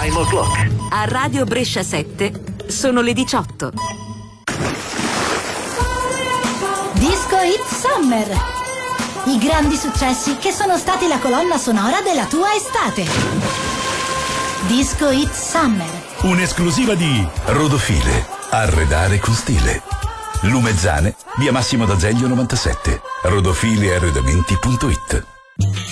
Time O'Clock. A Radio Brescia 7 sono le 18. Disco Hit Summer. I grandi successi che sono stati la colonna sonora della tua estate. Disco Hit Summer. Un'esclusiva di Rodofile. Arredare con stile. Lumezzane, via Massimo d'Azeglio 97. Rodofiliarredamenti.it.